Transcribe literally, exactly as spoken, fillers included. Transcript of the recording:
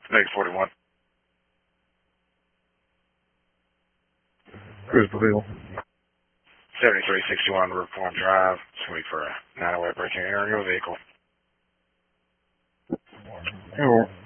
Negative forty-one. Where's the bill? seventy-three sixty-one Reform Drive. Just wait for a nine oh eight break-in area vehicle. Oh.